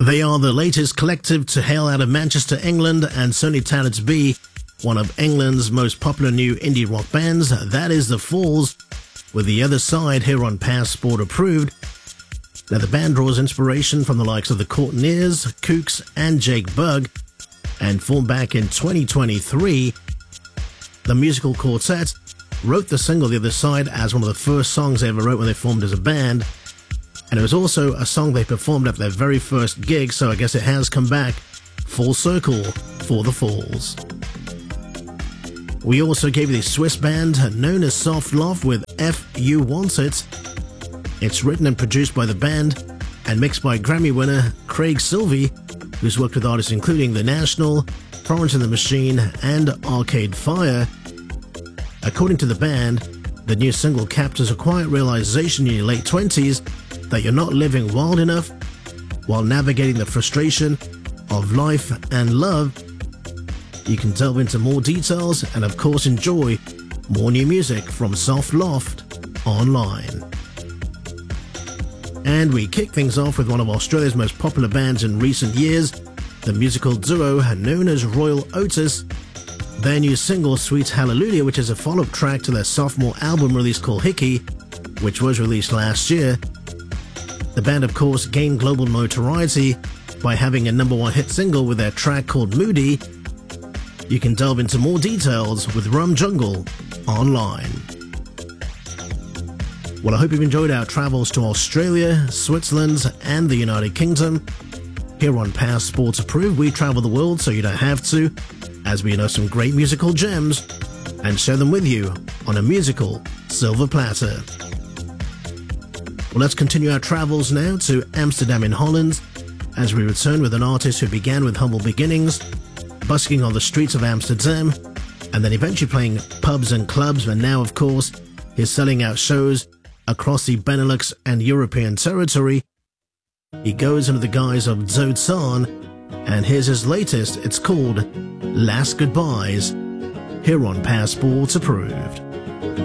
They are the latest collective to hail out of Manchester, England, and certainly touted to be one of England's most popular new indie rock bands. That is The Falls, with The Other Side here on Passport Approved. Now, the band draws inspiration from the likes of the Courteeners, Kooks, and Jake Bugg, and formed back in 2023. The musical quartet wrote the single The Other Side as one of the first songs they ever wrote when they formed as a band, and it was also a song they performed at their very first gig, so I guess it has come back full circle for The Falls. We also gave you the Swiss band known as Soft Loft with F You Want It. It's written and produced by the band and mixed by Grammy winner Craig Silvey, who's worked with artists including The National, Florence and the Machine, and Arcade Fire. According to the band, the new single captures a quiet realization in your late 20s that you're not living wild enough while navigating the frustration of life and love. You can delve into more details and of course enjoy more new music from Soft Loft online. And we kick things off with one of Australia's most popular bands in recent years, the musical duo known as Royal Otis. Their new single Sweet Hallelujah, which is a follow-up track to their sophomore album release called Hickey, which was released last year. The band, of course, gained global notoriety by having a #1 hit single with their track called Moody. You can delve into more details with Rum Jungle online. Well, I hope you've enjoyed our travels to Australia, Switzerland, and the United Kingdom. Here on Passport Approved, we travel the world so you don't have to, as we know some great musical gems and share them with you on a musical silver platter. Well, let's continue our travels now to Amsterdam in Holland, as we return with an artist who began with humble beginnings, busking on the streets of Amsterdam, and then eventually playing pubs and clubs, and now, of course, he's selling out shows across the Benelux and European territory. He goes under the guise of Zozan, and here's his latest. It's called Last Goodbyes, here on Passport Approved.